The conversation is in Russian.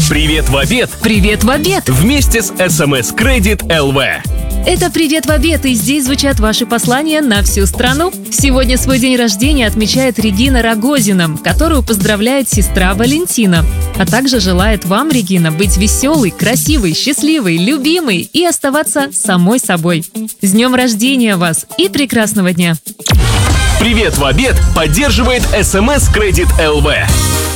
Привет в обед! Привет в обед! Вместе с СМС Кредит ЛВ. Это «Привет в обед», и здесь звучат ваши послания на всю страну. Сегодня свой день рождения отмечает Регина Рогозина, которую поздравляет сестра Валентина. А также желает вам, Регина, быть веселой, красивой, счастливой, любимой и оставаться самой собой. С днем рождения вас и прекрасного дня! Привет в обед поддерживает СМС Кредит ЛВ.